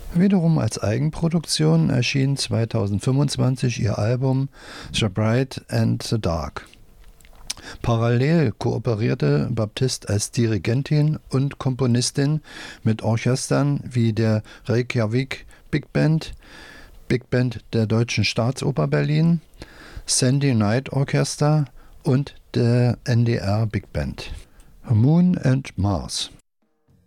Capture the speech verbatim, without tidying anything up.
Wiederum als Eigenproduktion erschien zweitausendfünfundzwanzig ihr Album The Bright and the Dark. Parallel kooperierte Baptiste als Dirigentin und Komponistin mit Orchestern wie der Reykjavik Big Band, Big Band der Deutschen Staatsoper Berlin, Sandy Night Orchester und der N D R Big Band. Moon and Mars.